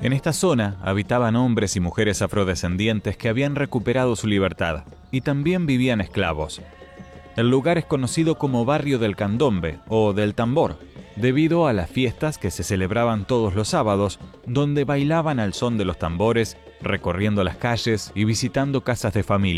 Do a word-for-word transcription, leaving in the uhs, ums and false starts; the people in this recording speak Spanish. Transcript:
En esta zona habitaban hombres y mujeres afrodescendientes que habían recuperado su libertad y también vivían esclavos. El lugar es conocido como Barrio del Candombe o del Tambor, debido a las fiestas que se celebraban todos los sábados, donde bailaban al son de los tambores, recorriendo las calles y visitando casas de familia.